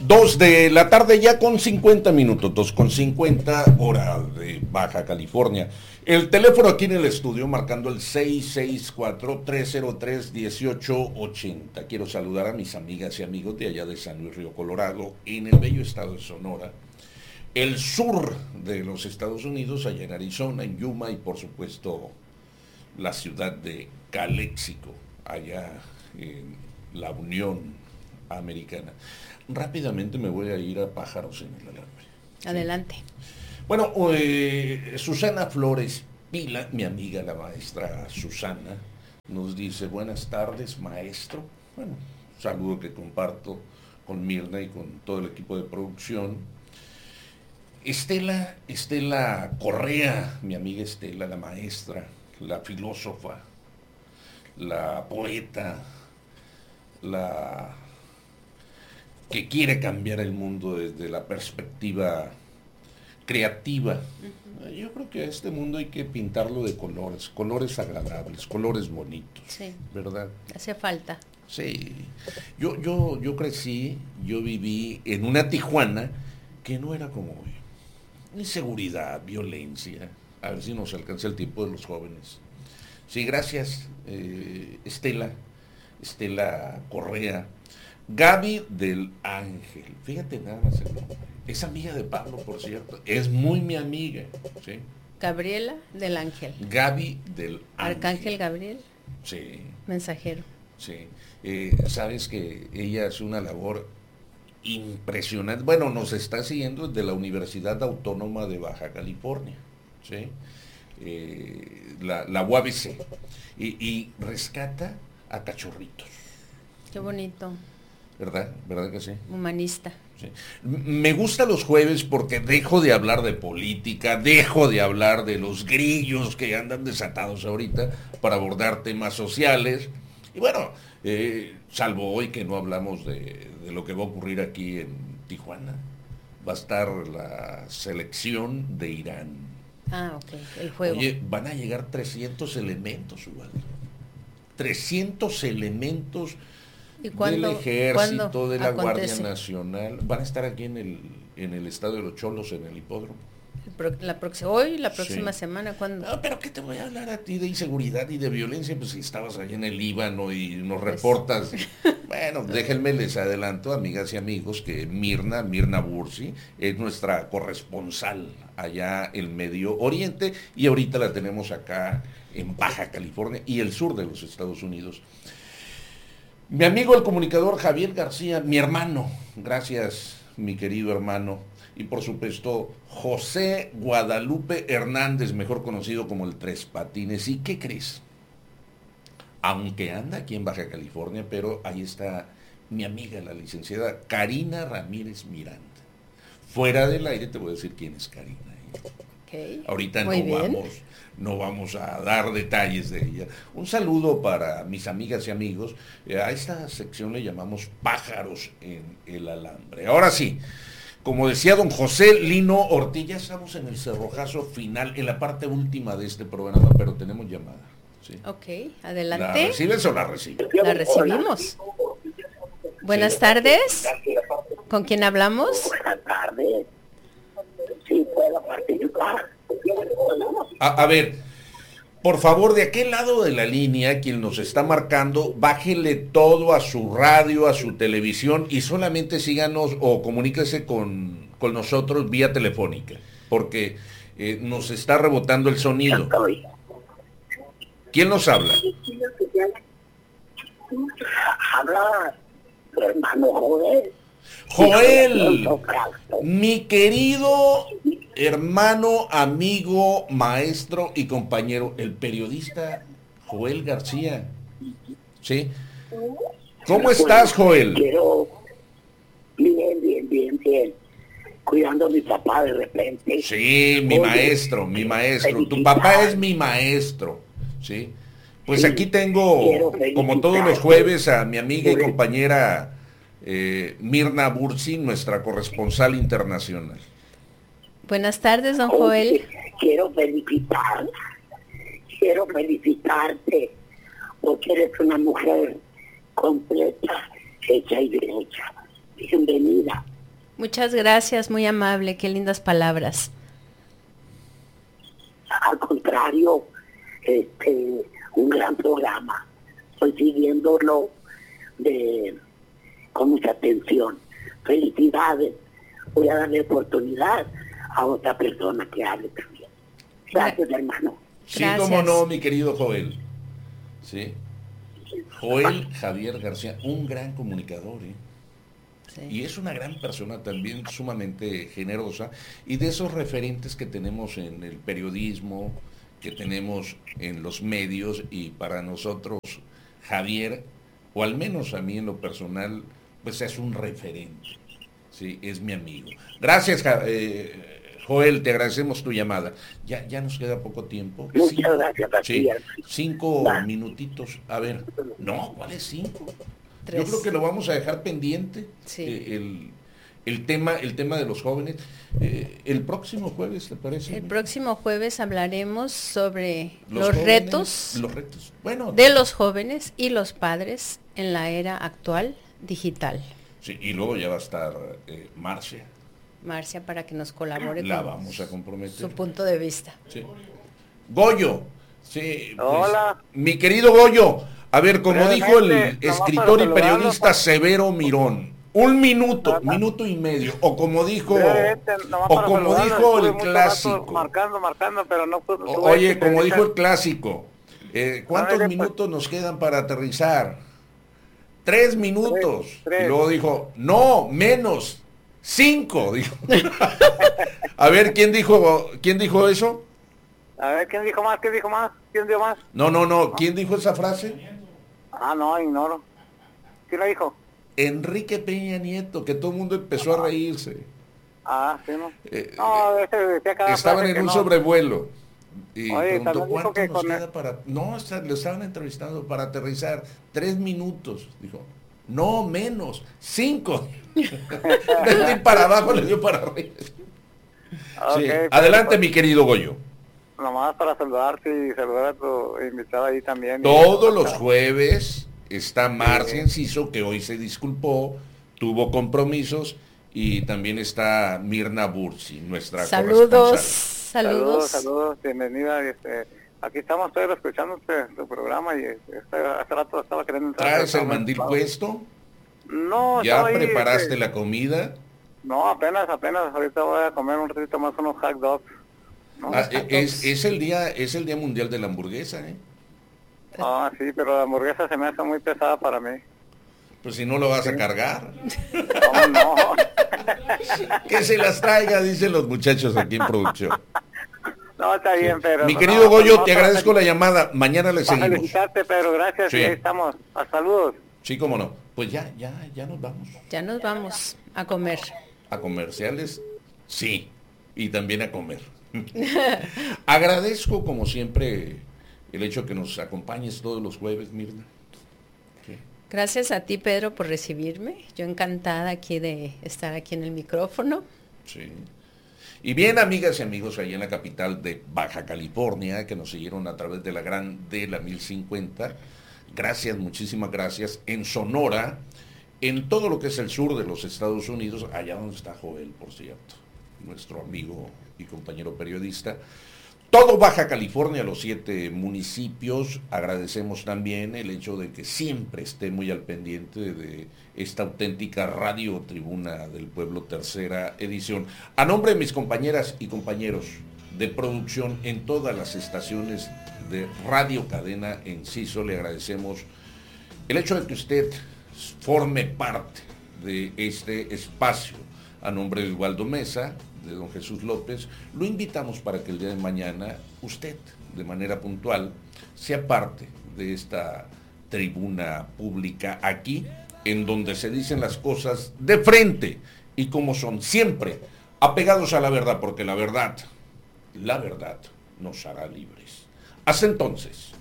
2 de la tarde ya con 50 minutos, 2:50 hora de Baja California. El teléfono aquí en el estudio marcando el 664-303-1880. Quiero saludar a mis amigas y amigos de allá de San Luis Río Colorado, en el bello estado de Sonora, el sur de los Estados Unidos, allá en Arizona, en Yuma y por supuesto la ciudad de Calexico, allá en la Unión Americana. Rápidamente me voy a ir a Pájaros en el Alambre. Adelante. Sí. Bueno, Susana Flores Pila, mi amiga la maestra Susana, nos dice: buenas tardes, maestro. Bueno, saludo que comparto con Mirna y con todo el equipo de producción. Estela Correa, mi amiga Estela, la maestra, la filósofa, la poeta, la que quiere cambiar el mundo desde la perspectiva creativa. Yo creo que a este mundo hay que pintarlo de colores agradables, colores bonitos, sí, ¿verdad? Hace falta. Sí, yo crecí, yo viví en una Tijuana que no era como hoy. Inseguridad, violencia, a ver si nos alcanza el tiempo de los jóvenes. Sí, gracias, Estela Correa. Gaby del Ángel, fíjate nada más el nombre. Es amiga de Pablo, por cierto, es muy mi amiga, ¿sí? Gabriela del Ángel. Gaby del Ángel. Arcángel Gabriel. Sí. Mensajero. Sí. Sabes que ella hace una labor impresionante. Bueno, nos está siguiendo desde la Universidad Autónoma de Baja California, ¿sí? La UABC. Y rescata a cachorritos. Qué bonito. ¿Verdad? ¿Verdad que sí? Humanista. Sí. Me gusta los jueves porque dejo de hablar de política, dejo de hablar de los grillos que andan desatados ahorita para abordar temas sociales. Y bueno, salvo hoy que no hablamos de lo que va a ocurrir aquí en Tijuana. Va a estar la selección de Irán. Ah, ok, el juego. Oye, van a llegar 300 elementos, Ubaldo. 300 elementos del ejército, de la Guardia Nacional. Van a estar aquí en el Estadio de los Cholos, en el hipódromo. La próxima semana, ¿cuándo? No, pero ¿qué te voy a hablar a ti de inseguridad y de violencia? Pues si estabas allá en el Líbano y nos reportas. Bueno, déjenme les adelanto, amigas y amigos, que Mirna Bursi es nuestra corresponsal allá en Medio Oriente y ahorita la tenemos acá en Baja California y el sur de los Estados Unidos. Mi amigo el comunicador Javier García, mi hermano, gracias mi querido hermano, y por supuesto José Guadalupe Hernández, mejor conocido como el Tres Patines. ¿Y qué crees? Aunque anda aquí en Baja California, pero ahí está mi amiga la licenciada Karina Ramírez Miranda. Fuera del aire te voy a decir quién es Karina. Okay. Ahorita no vamos a dar detalles de ella. Un saludo para mis amigas y amigos. A esta sección le llamamos Pájaros en el Alambre. Ahora sí, como decía don José Lino Ortiz, ya estamos en el cerrojazo final, en la parte última de este programa, pero tenemos llamada. ¿Sí? Ok, adelante. ¿La recibes o la recibes? La recibimos. Buenas tardes. ¿Con quién hablamos? Buenas tardes. Sí, puedo participar. A ver, por favor, de aquel lado de la línea, quien nos está marcando, bájele todo a su radio, a su televisión y solamente síganos o comuníquese con nosotros vía telefónica, porque nos está rebotando el sonido. ¿Quién nos habla? Habla tu hermano Joel. Joel, mi querido hermano, amigo, maestro y compañero, el periodista Joel García. ¿Sí? ¿Cómo estás, Joel? Bien. Cuidando a mi papá de repente. Sí, mi maestro. Tu papá es mi maestro. ¿Sí? Pues sí, aquí tengo, como todos los jueves, a mi amiga y compañera Mirna Bursi, nuestra corresponsal internacional. Buenas tardes, don Joel. Quiero felicitarte, porque eres una mujer completa, hecha y derecha. Bienvenida. Muchas gracias, muy amable, qué lindas palabras. Al contrario, un gran programa. Estoy siguiéndolo con mucha atención. Felicidades. Voy a darle oportunidad a otra persona que hable también. Gracias, hermano. Sí, Gracias. cómo no, mi querido Joel. Sí. Joel Javier García, un gran comunicador, ¿eh? Sí. Y es una gran persona también, sumamente generosa, y de esos referentes que tenemos en el periodismo, que tenemos en los medios, y para nosotros Javier, o al menos a mí en lo personal, pues es un referente, sí, es mi amigo. Gracias, Joel, te agradecemos tu llamada. Ya nos queda poco tiempo. Muchas gracias a ti, Sí, hermano. 5 Va. minutitos. A ver, no, ¿cuál es 5? Yo 3. creo que lo vamos a dejar pendiente, Sí. el tema de los jóvenes. El próximo jueves, ¿te parece? El próximo jueves hablaremos sobre los jóvenes, retos Los retos. Bueno, de los jóvenes y los padres en la era actual digital. sí, y luego ya va a estar Marcia. Marcia, para que nos colabore La con vamos a comprometer. su punto de vista. Sí. Goyo. Sí, pues, Hola. mi querido Goyo, a ver, como dijo el Brevemente, nomás escritor para y periodista saludarlos. Severo Mirón, un minuto, minuto y medio, o como dijo, Nomás o para como saludarlos, dijo estuve el mucho clásico. rato marcando, pero no pude. Oye, como dijo el clásico, ¿cuántos pues. minutos nos quedan para aterrizar? 3 minutos. Tres. Y luego dijo, no, menos, 5, dijo. A ver, ¿quién dijo eso? A ver, ¿quién dijo más? ¿Quién dio más? No, ¿quién dijo esa frase? Ah, no, ignoro. ¿Quién lo dijo? Enrique Peña Nieto, que todo el mundo empezó a reírse. Ah, sí, ¿no? Eh, No, ese decía cada Estaban frase en que un no. sobrevuelo. Y Oye, preguntó, también dijo ¿cuánto que nos con queda para...? No, lo estaban entrevistando para aterrizar. 3 minutos. Dijo, no, menos, 5. Desde para abajo le dio para arriba. Ok, Sí. pero, Adelante, pues, mi querido Goyo. Nomás para saludarte y saludar a tu invitado ahí también. Todos los jueves está Marcia Enciso, que hoy se disculpó, tuvo compromisos, y también está Mirna Bursi, nuestra Saludos, corresponsal. Saludos, bienvenida. Aquí estamos todos escuchando tu programa y hace rato estaba queriendo entrar. ¿Traes el mandil puesto? No, ¿Ya estaba ahí, preparaste la comida? No, apenas. Ahorita voy a comer un ratito más unos hot dogs. ¿no? Es el día mundial de la hamburguesa, ¿eh? Ah, sí, pero la hamburguesa se me hace muy pesada para mí. Pues si no lo vas a cargar. No. Que se las traiga, dicen los muchachos aquí en producción. No, está bien, pero... Mi querido Goyo, te agradezco la llamada. Mañana le Para seguimos. felicitarte, pero gracias, Sí. y ahí estamos. Saludos. Sí, cómo no. Pues ya nos vamos. Ya nos vamos a comer. A comerciales, sí. Y también a comer. Agradezco, como siempre, el hecho que nos acompañes todos los jueves, Mirna. Sí. Gracias a ti, Pedro, por recibirme. Yo encantada aquí de estar aquí en el micrófono. Sí. Y bien, amigas y amigos, allá en la capital de Baja California, que nos siguieron a través de la gran de la 1050, gracias, muchísimas gracias. En Sonora, en todo lo que es el sur de los Estados Unidos, allá donde está Joel, por cierto, nuestro amigo y compañero periodista. Todo Baja California, los 7 municipios, agradecemos también el hecho de que siempre esté muy al pendiente de esta auténtica Radio Tribuna del Pueblo, tercera edición. A nombre de mis compañeras y compañeros de producción en todas las estaciones de Radio Cadena Enciso, le agradecemos el hecho de que usted forme parte de este espacio. A nombre de Ubaldo Mesa, de don Jesús López, lo invitamos para que el día de mañana usted, de manera puntual, sea parte de esta tribuna pública aquí, en donde se dicen las cosas de frente y como son, siempre apegados a la verdad, porque la verdad nos hará libres. Hasta entonces.